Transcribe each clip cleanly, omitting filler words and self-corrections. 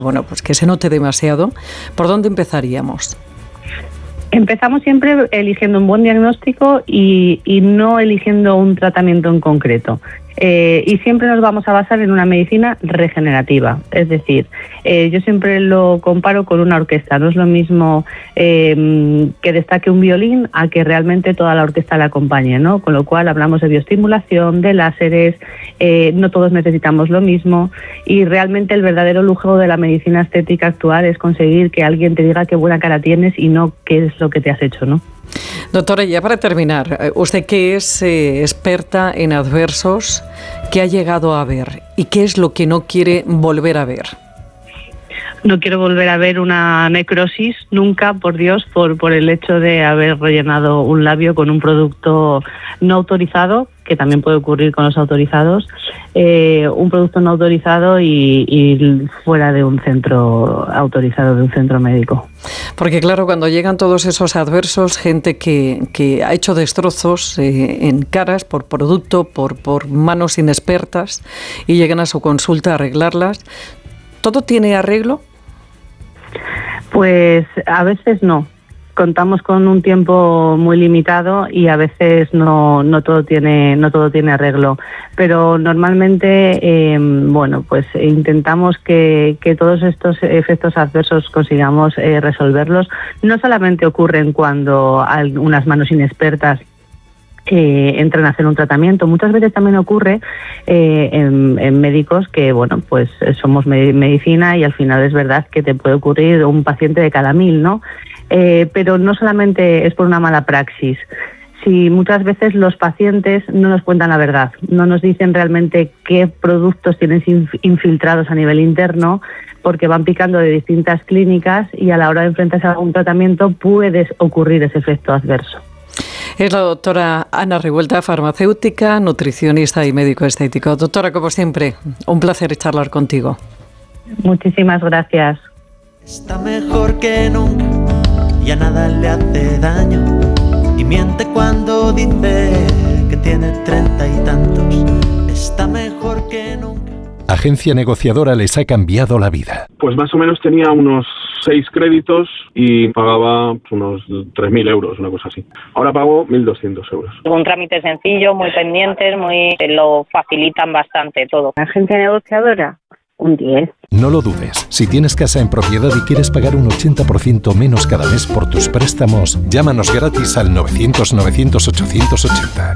Bueno, pues que se note demasiado. ¿Por dónde empezaríamos? Empezamos siempre eligiendo un buen diagnóstico y no eligiendo un tratamiento en concreto. Y siempre nos vamos a basar en una medicina regenerativa. Es decir, yo siempre lo comparo con una orquesta. No es lo mismo que destaque un violín a que realmente toda la orquesta la acompañe, ¿no? Con lo cual hablamos de bioestimulación, de láseres, no todos necesitamos lo mismo, y realmente el verdadero lujo de la medicina estética actual es conseguir que alguien te diga qué buena cara tienes y no qué es lo que te has hecho, ¿no? Doctora, ya para terminar, usted que es experta en adversos, ¿qué ha llegado a ver y qué es lo que no quiere volver a ver? No quiero volver a ver una necrosis nunca, por Dios, por el hecho de haber rellenado un labio con un producto no autorizado, que también puede ocurrir con los autorizados, un producto no autorizado y fuera de un centro autorizado, de un centro médico. Porque claro, cuando llegan todos esos adversos, gente que ha hecho destrozos en caras por producto, por manos inexpertas, y llegan a su consulta a arreglarlas, ¿todo tiene arreglo? Pues a veces no. Contamos con un tiempo muy limitado y a veces no todo tiene arreglo, pero normalmente bueno, pues intentamos que todos estos efectos adversos consigamos resolverlos. No solamente ocurren cuando hay unas manos inexpertas entran a hacer un tratamiento. Muchas veces también ocurre en médicos que, bueno, pues somos medicina y al final es verdad que te puede ocurrir un paciente de cada 1000, ¿no? Pero no solamente es por una mala praxis. Si muchas veces los pacientes no nos cuentan la verdad, no nos dicen realmente qué productos tienen infiltrados a nivel interno, porque van picando de distintas clínicas y a la hora de enfrentarse a un tratamiento puede ocurrir ese efecto adverso. Es la doctora Ana Revuelta, farmacéutica, nutricionista y médico estético. Doctora, como siempre, un placer charlar contigo. Muchísimas gracias. Está mejor que nunca, ya nada le hace daño, y miente cuando dice que tiene 30 y tantos. Está mejor que nunca. Agencia Negociadora les ha cambiado la vida. Pues más o menos tenía unos 6 créditos y pagaba unos 3.000 euros, una cosa así. Ahora pago 1.200 euros. Un trámite sencillo, muy pendientes, lo facilitan bastante todo. Agencia Negociadora, un 10. No lo dudes. Si tienes casa en propiedad y quieres pagar un 80% menos cada mes por tus préstamos, llámanos gratis al 900-900-880,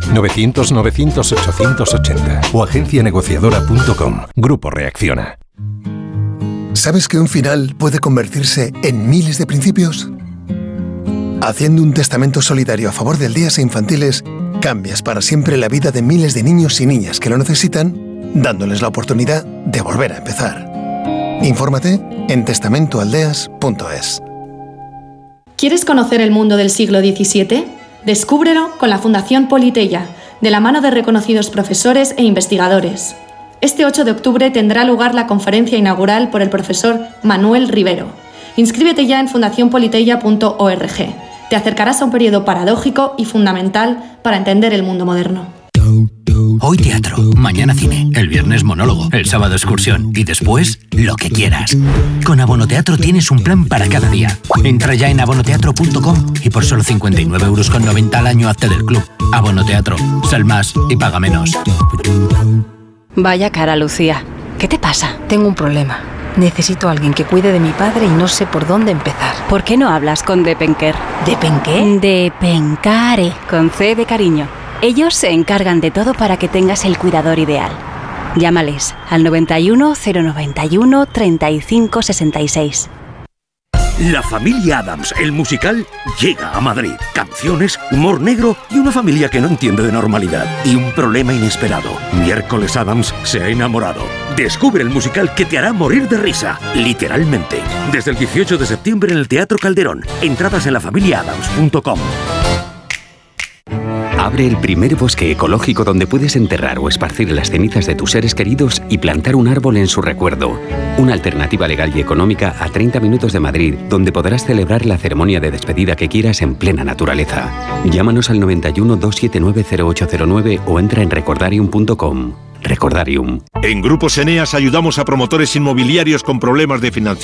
900-900-880 o agencianegociadora.com. Grupo Reacciona. ¿Sabes que un final puede convertirse en miles de principios? Haciendo un testamento solidario a favor de aldeas e infantiles, cambias para siempre la vida de miles de niños y niñas que lo necesitan, dándoles la oportunidad de volver a empezar. Infórmate en testamentoaldeas.es. ¿Quieres conocer el mundo del siglo XVII? Descúbrelo con la Fundación Politeia, de la mano de reconocidos profesores e investigadores. Este 8 de octubre tendrá lugar la conferencia inaugural por el profesor Manuel Rivero. Inscríbete ya en fundacionpoliteia.org. Te acercarás a un periodo paradójico y fundamental para entender el mundo moderno. Hoy teatro, mañana cine, el viernes monólogo, el sábado excursión y después lo que quieras. Con Abonoteatro tienes un plan para cada día. Entra ya en abonoteatro.com y por solo 59,90 € al año hazte del club. Abonoteatro, sal más y paga menos. Vaya cara, Lucía. ¿Qué te pasa? Tengo un problema. Necesito a alguien que cuide de mi padre y no sé por dónde empezar. ¿Por qué no hablas con Depenker? ¿Depenqué? Depencare, con C de cariño. Ellos se encargan de todo para que tengas el cuidador ideal. Llámales al 91 091 35 66. La familia Addams, el musical, llega a Madrid. Canciones, humor negro y una familia que no entiende de normalidad. Y un problema inesperado. Miércoles Addams se ha enamorado. Descubre el musical que te hará morir de risa, literalmente. Desde el 18 de septiembre en el Teatro Calderón. Entradas en lafamiliaadams.com. Abre el primer bosque ecológico donde puedes enterrar o esparcir las cenizas de tus seres queridos y plantar un árbol en su recuerdo. Una alternativa legal y económica a 30 minutos de Madrid, donde podrás celebrar la ceremonia de despedida que quieras en plena naturaleza. Llámanos al 91 279 0809 o entra en recordarium.com. Recordarium. En Grupos Eneas ayudamos a promotores inmobiliarios con problemas de financiación